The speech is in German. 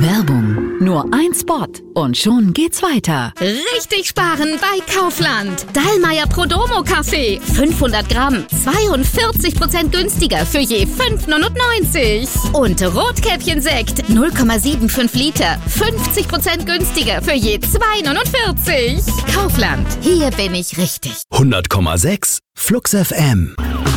Werbung. Nur ein Spot und schon geht's weiter. Richtig sparen bei Kaufland. Dallmayr Prodomo Kaffee. 500 Gramm. 42% günstiger für je 5,99. Und Rotkäppchen-Sekt. 0,75 Liter. 50% günstiger für je 2,49. Kaufland. Hier bin ich richtig. 100,6 Flux FM.